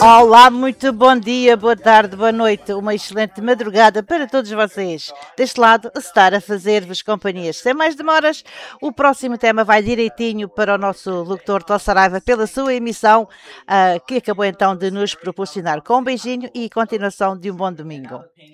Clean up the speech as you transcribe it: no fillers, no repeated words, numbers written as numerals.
Olá, muito bom dia, boa tarde, boa noite, uma excelente madrugada para todos vocês. Deste lado, estar a fazer-vos companhias. Sem mais demoras, o próximo tema vai direitinho para o nosso locutor Tó Saraiva pela sua emissão, que acabou então de nos proporcionar com um beijinho e continuação de um bom domingo.